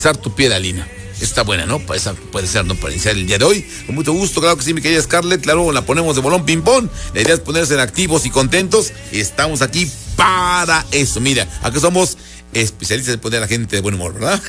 tu piel, Alina. Está buena, ¿no? Esa puede ser, ¿no? Para iniciar el día de hoy. Con mucho gusto, claro que sí, mi querida Scarlett. Claro, la ponemos de bolón ping-pong. La idea es ponerse activos y contentos. Estamos aquí para eso. Mira, aquí somos especialistas en poner a la gente de buen humor, ¿verdad?